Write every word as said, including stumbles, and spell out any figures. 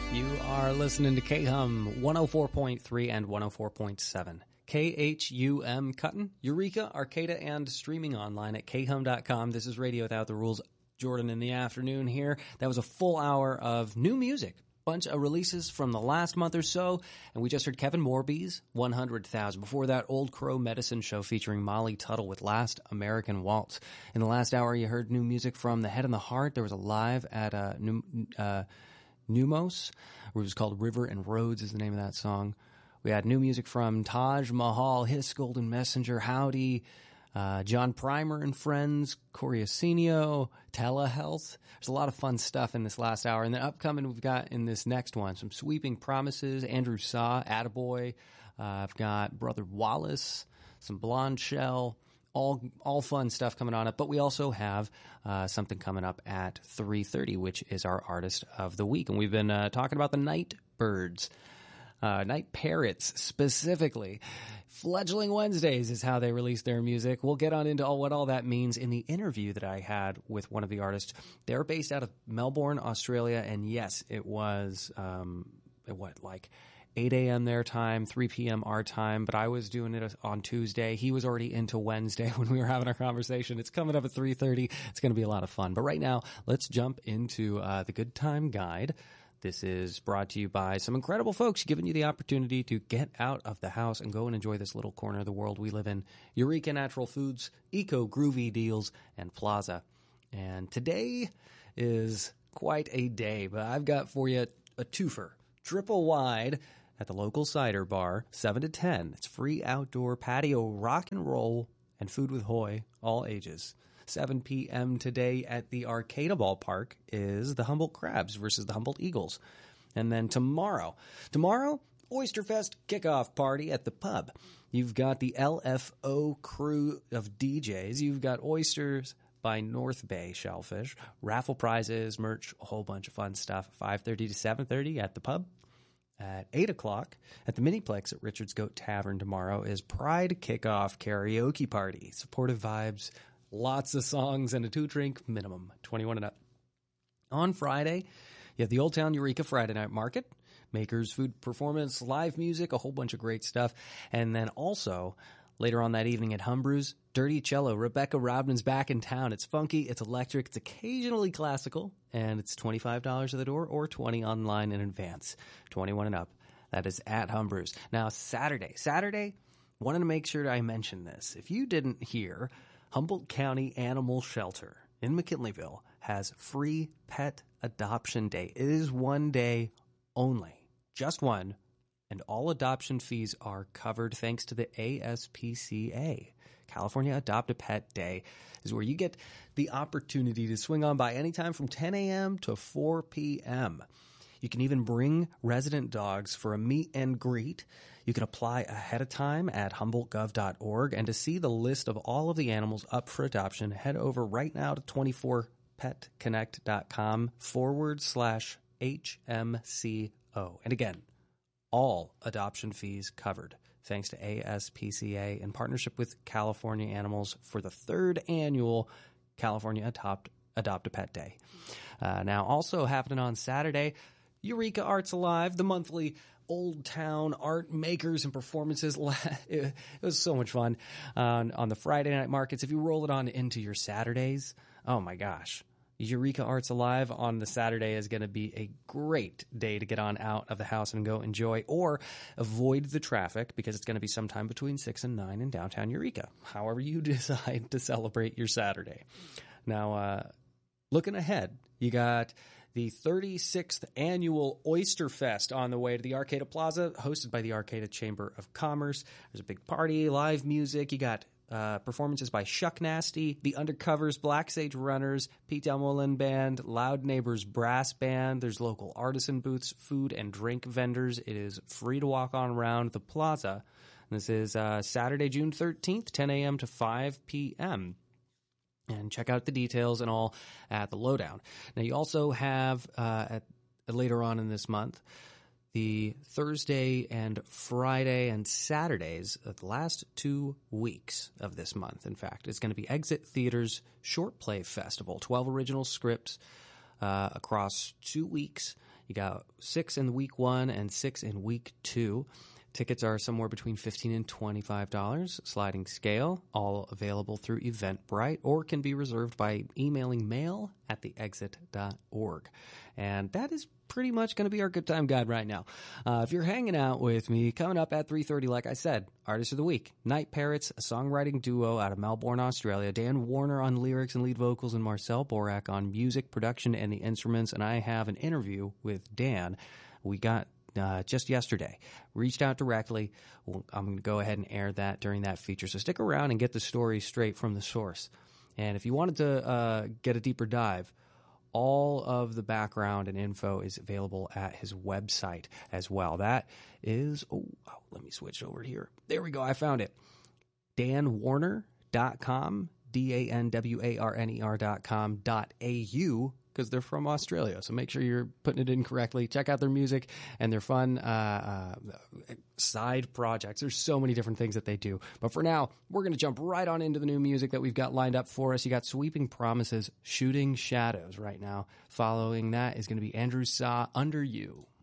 You are listening to K-Hum one oh four point three and one oh four point seven. K H U M Cutton, Eureka, Arcata, and streaming online at K Hum dot com. This is Radio Without the Rules. Jordan in the afternoon here. That was a full hour of new music. Bunch of releases from the last month or so. And we just heard Kevin Morby's one hundred thousand. Before that, Old Crow Medicine Show featuring Molly Tuttle with Last American Waltz. In the last hour, you heard new music from The Head and the Heart. There was a live at uh, New, uh, Numos, where it was called River and Roads is the name of that song. We had new music from Taj Mahal, Hiss Golden Messenger, Howdy, uh, John Primer and Friends, Corey Asenio, Telehealth. There's a lot of fun stuff in this last hour. And then upcoming, we've got in this next one, some Sweeping Promises, Andrew Saw, Attaboy. Uh, I've got Brother Wallace, some Blonde Shell. All, all fun stuff coming on up, but we also have, uh, something coming up at three thirty, which is our artist of the week. And we've been, uh, talking about the Night Birds, uh, Night Parrots specifically. Fledgling Wednesdays is how they release their music. We'll get on into all what all that means in the interview that I had with one of the artists. They're based out of Melbourne, Australia. And yes, it was, um, what, like, eight a.m. their time, three p.m. our time, but I was doing it on Tuesday. He was already into Wednesday when we were having our conversation. It's coming up at three thirty. It's going to be a lot of fun. But right now, let's jump into uh, the Good Time Guide. This is brought to you by some incredible folks giving you the opportunity to get out of the house and go and enjoy this little corner of the world we live in. Eureka Natural Foods, Eco Groovy Deals, and Plaza. And today is quite a day, but I've got for you a twofer. Triple wide at the local cider bar, seven to ten. It's free outdoor patio rock and roll and food with Hoy, all ages. seven p.m. today at the Arcata Ballpark is the Humboldt Crabs versus the Humboldt Eagles. And then tomorrow, tomorrow, Oysterfest kickoff party at the pub. You've got the L F O crew of D Js. You've got Oysters by North Bay Shellfish, raffle prizes, merch, a whole bunch of fun stuff. five thirty to seven thirty at the pub. At eight o'clock at the Miniplex at Richard's Goat Tavern tomorrow is Pride Kickoff Karaoke Party. Supportive vibes, lots of songs, and a two-drink minimum, twenty-one and up. On Friday, you have the Old Town Eureka Friday Night Market, Makers Food Performance, live music, a whole bunch of great stuff. And then also, later on that evening at Humbrew's, Dirty Cello. Rebecca Rodman's back in town. It's funky, it's electric, it's occasionally classical, and it's twenty-five dollars at the door or twenty dollars online in advance. twenty-one and up. That is at Humbrew's. Now, Saturday. Saturday, wanted to make sure I mention this. If you didn't hear, Humboldt County Animal Shelter in McKinleyville has free pet adoption day. It is one day only. Just one. And all adoption fees are covered thanks to the A S P C A. California Adopt a Pet Day is where you get the opportunity to swing on by anytime from ten a.m. to four p.m. You can even bring resident dogs for a meet and greet. You can apply ahead of time at humboldt gov dot org. And to see the list of all of the animals up for adoption, head over right now to twenty-four pet connect dot com forward slash H M C O. And again, all adoption fees covered, thanks to A S P C A in partnership with California Animals for the third annual California Adopt, Adopt a Pet Day. Uh, now, also happening on Saturday, Eureka Arts Alive, the monthly Old Town art makers and performances. It was so much fun on, on the Friday night markets. If you roll it on into your Saturdays, oh my gosh. Eureka Arts Alive on the Saturday is going to be a great day to get on out of the house and go enjoy or avoid the traffic because it's going to be sometime between six and nine in downtown Eureka, however you decide to celebrate your Saturday. Now, uh, looking ahead, you got the thirty-sixth annual Oyster Fest on the way to the Arcata Plaza, hosted by the Arcata Chamber of Commerce. There's a big party, live music. You got Uh, performances by Shuck Nasty, The Undercovers, Black Sage Runners, Pete Delmolin Band, Loud Neighbors Brass Band. There's local artisan booths, food and drink vendors. It is free to walk on around the plaza. This is uh, Saturday, June thirteenth, ten a.m. to five p.m. And check out the details and all at the Lowdown. Now, you also have uh, at, later on in this month, the Thursday and Friday and Saturdays of the last two weeks of this month, in fact, is going to be Exit Theater's Short Play Festival. twelve original scripts uh, across two weeks. You got six in week one and six in week two. Tickets are somewhere between fifteen dollars and twenty-five dollars, sliding scale, all available through Eventbrite, or can be reserved by emailing mail at the exit dot org. And that is pretty much going to be our good time guide right now. Uh, if you're hanging out with me, coming up at three thirty, like I said, Artist of the Week, Night Parrots, a songwriting duo out of Melbourne, Australia. Dan Warner on lyrics and lead vocals, and Marcel Borak on music, production, and the instruments. And I have an interview with Dan. We got Uh, just yesterday. Reached out directly. Well, I'm going to go ahead and air that during that feature. So stick around and get the story straight from the source. And if you wanted to uh, get a deeper dive, all of the background and info is available at his website as well. That is, oh, oh let me switch over here. There we go. I found it. dan warner dot com, D A N W A R N E R dot com dot A U, because they're from Australia. So make sure you're putting it in correctly. Check out their music and their fun uh, uh, side projects. There's so many different things that they do. But for now, we're going to jump right on into the new music that we've got lined up for us. You got Sweeping Promises, Shooting Shadows right now. Following that is going to be Andrew Saw, Under You.